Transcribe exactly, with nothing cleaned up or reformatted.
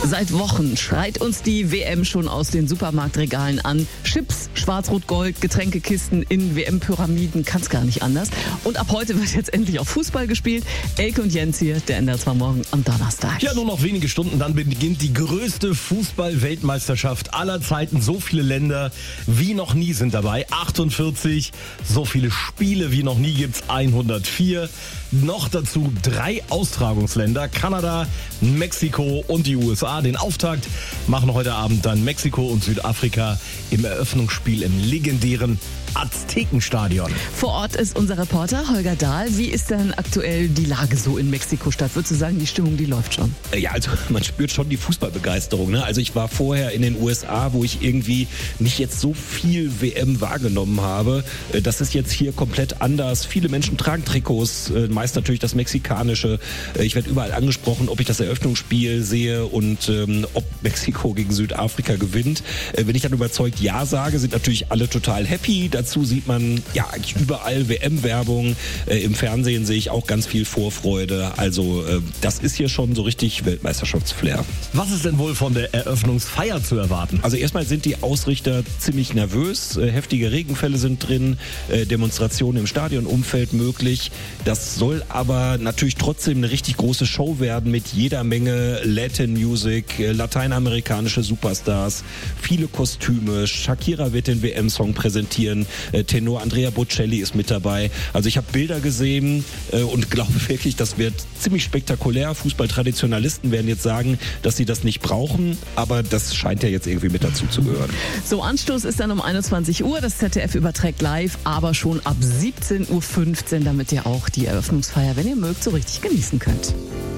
Seit Wochen schreit uns die W M schon aus den Supermarktregalen an. Chips, Schwarz-Rot-Gold, Getränkekisten in W M-Pyramiden, kann's gar nicht anders. Und ab heute wird jetzt endlich auch Fußball gespielt. Elke und Jens hier, der N D R zwei Morgen am Donnerstag. Ja, nur noch wenige Stunden, dann beginnt die größte Fußball-Weltmeisterschaft aller Zeiten. So viele Länder wie noch nie sind dabei. achtundvierzig, so viele Spiele wie noch nie gibt's hundertvier. Noch dazu drei Austragungsländer, Kanada, Mexiko und die U S A. Den Auftakt machen heute Abend dann Mexiko und Südafrika im Eröffnungsspiel im legendären Aztekenstadion. Vor Ort ist unser Reporter Holger Dahl. Wie ist denn aktuell die Lage so in Mexiko-Stadt? Würdest du sagen, die Stimmung, die läuft schon? Ja, also man spürt schon die Fußballbegeisterung. Ne? Also ich war vorher in den U S A, wo ich irgendwie nicht jetzt so viel W M wahrgenommen habe. Das ist jetzt hier komplett anders. Viele Menschen tragen Trikots, meist natürlich das mexikanische. Ich werde überall angesprochen, ob ich das Eröffnungsspiel sehe und ähm, ob Mexiko gegen Südafrika gewinnt. Äh, wenn ich dann überzeugt Ja sage, sind natürlich alle total happy. Dazu sieht man ja eigentlich überall W M-Werbung. Äh, Im Fernsehen sehe ich auch ganz viel Vorfreude. Also äh, das ist hier schon so richtig Weltmeisterschaftsflair. Was ist denn wohl von der Eröffnungsfeier zu erwarten? Also erstmal sind die Ausrichter ziemlich nervös. Äh, heftige Regenfälle sind drin, äh, Demonstrationen im Stadionumfeld möglich. Das soll aber natürlich trotzdem eine richtig große Show werden mit jeder Menge Latin Music, äh, lateinamerikanische Superstars, viele Kostüme. Shakira wird den W M-Song präsentieren. Tenor Andrea Bocelli ist mit dabei. Also ich habe Bilder gesehen äh, und glaube wirklich, das wird ziemlich spektakulär. Fußballtraditionalisten werden jetzt sagen, dass sie das nicht brauchen, aber das scheint ja jetzt irgendwie mit dazu zu gehören. So, Anstoß ist dann um einundzwanzig Uhr. Das Z D F überträgt live, aber schon ab siebzehn Uhr fünfzehn, damit ihr auch die Eröffnungsfeier, wenn ihr mögt, so richtig genießen könnt.